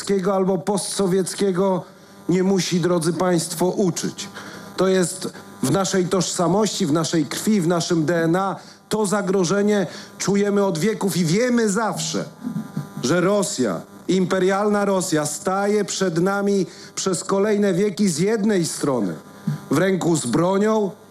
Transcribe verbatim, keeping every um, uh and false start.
sowieckiego albo postsowieckiego nie musi, drodzy państwo, uczyć. To jest w naszej tożsamości, w naszej krwi, w naszym D N A. To zagrożenie czujemy od wieków i wiemy zawsze, że Rosja, imperialna Rosja staje przed nami przez kolejne wieki z jednej strony w ręku z bronią,